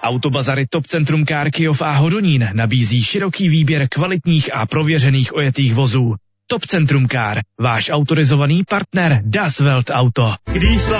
Autobazary Top Centrum Car Kyjov a Hodonín nabízí široký výběr kvalitních a prověřených ojetých vozů. Top Centrum Car, váš autorizovaný partner Das Welt Auto.